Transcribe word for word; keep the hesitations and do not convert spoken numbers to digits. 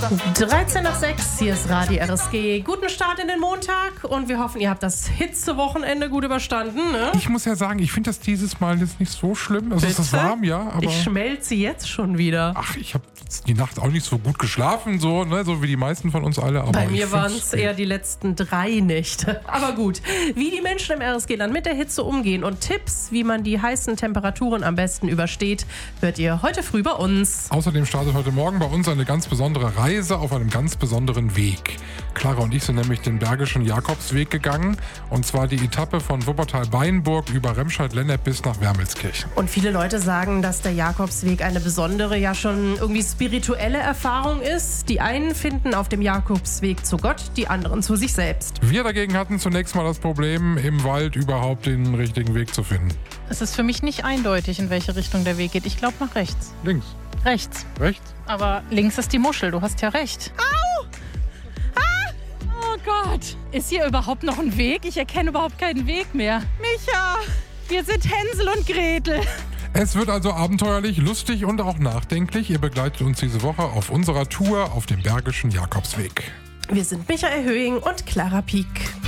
dreizehn nach sechs, hier ist Radio R S G. Guten Start in den Montag und wir hoffen, ihr habt das Hitzewochenende gut überstanden. Ne? Ich muss ja sagen, ich finde das dieses Mal jetzt nicht so schlimm. Also es ist warm, ja, aber... Ich schmelze jetzt schon wieder. Ach, ich habe die Nacht auch nicht so gut geschlafen, so, ne, so wie die meisten von uns alle. Aber Bei mir waren es eher die letzten drei Nächte. Aber gut, wie die Menschen im R S G-Land mit der Hitze umgehen und Tipps, wie man die heißen Temperaturen am besten übersteht, hört ihr heute früh bei uns. Außerdem startet heute Morgen bei uns eine ganz besondere Reise auf einem ganz besonderen Weg. Clara und ich sind nämlich den Bergischen Jakobsweg gegangen, und zwar die Etappe von Wuppertal-Beinburg über Remscheid-Lennep bis nach Wermelskirchen. Und viele Leute sagen, dass der Jakobsweg eine besondere, ja schon irgendwie spirituelle Erfahrung ist. Die einen finden auf dem Jakobsweg zu Gott, die anderen zu sich selbst. Wir dagegen hatten zunächst mal das Problem, im Wald überhaupt den richtigen Weg zu finden. Es ist für mich nicht eindeutig, in welche Richtung der Weg geht. Ich glaube nach rechts. Links. Rechts. Rechts? Aber links ist die Muschel, du hast ja recht. Au! Ah! Oh Gott! Ist hier überhaupt noch ein Weg? Ich erkenne überhaupt keinen Weg mehr. Micha! Wir sind Hänsel und Gretel. Es wird also abenteuerlich, lustig und auch nachdenklich. Ihr begleitet uns diese Woche auf unserer Tour auf dem Bergischen Jakobsweg. Wir sind Michael Höhing und Clara Pieck.